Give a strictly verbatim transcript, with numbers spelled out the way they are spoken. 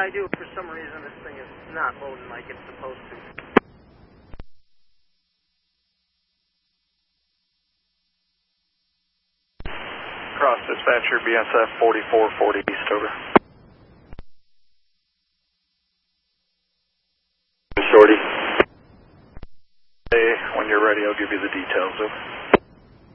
Yeah, I do. For some reason, this thing is not loading like it's supposed to. Cross dispatcher, B S F forty-four forty East, over. Shorty. Hey, when you're ready, I'll give you the details, over.